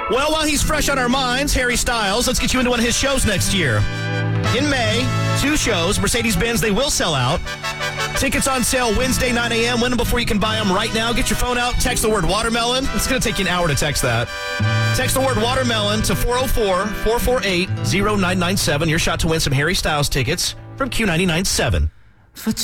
Well, while he's fresh on our minds, Harry Styles, let's get you into one of his shows next year. In May, 2 shows, Mercedes-Benz, they will sell out. Tickets on sale Wednesday, 9 a.m. Win them before you can buy them right now. Get your phone out, text the word watermelon. It's going to take you an hour to text that. Text the word watermelon to 404-448-0997. Your shot to win some Harry Styles tickets from Q99.7.